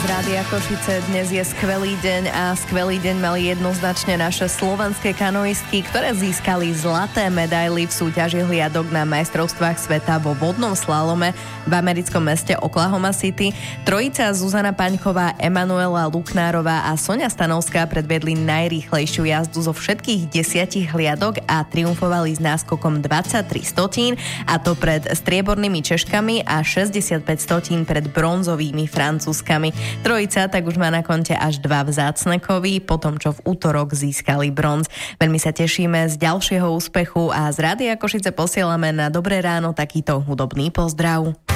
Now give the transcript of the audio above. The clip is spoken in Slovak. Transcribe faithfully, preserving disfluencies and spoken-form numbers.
Rádia Košice. Dnes je skvelý deň a skvelý deň mali jednoznačne naše slovenské kanoistky, ktoré získali zlaté medaily v súťaži hliadok na majstrovstvách sveta vo vodnom slalome v americkom meste Oklahoma City. Trojica Zuzana Paňková, Emanuela Luknárová a Soňa Stanovská predvedli najrýchlejšiu jazdu zo všetkých desiatich hliadok a triumfovali s náskokom dvadsaťtri stotín, a to pred striebornými Češkami a šesťdesiatpäť stotín pred bronzovými Francúzskami. Trojica tak už má na konte až dva vzácne kovy, po tom, čo v útorok získali bronz. Veľmi sa tešíme z ďalšieho úspechu a z Rádia Košice posielame na Dobré ráno takýto hudobný pozdrav.